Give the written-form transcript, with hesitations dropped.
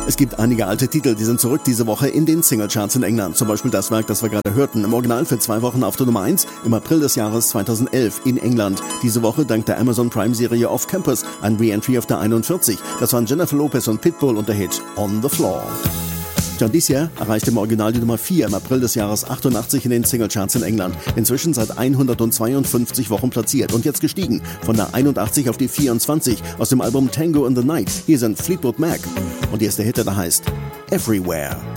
Es gibt einige alte Titel, die sind zurück diese Woche in den Singlecharts in England. Zum Beispiel das Werk, das wir gerade hörten, im Original für 2 Wochen auf der Nummer 1 im April des Jahres 2011 in England. Diese Woche dank der Amazon Prime-Serie Off Campus ein Re-Entry auf der 41. Das waren Jennifer Lopez und Pitbull und der Hit On the Floor. John Deere erreichte im Original die Nummer 4 im April des Jahres 88 in den Singlecharts in England. Inzwischen seit 152 Wochen platziert und jetzt gestiegen von der 81 auf die 24 aus dem Album Tango in the Night. Hier sind Fleetwood Mac und hier ist der Hit, der da heißt Everywhere.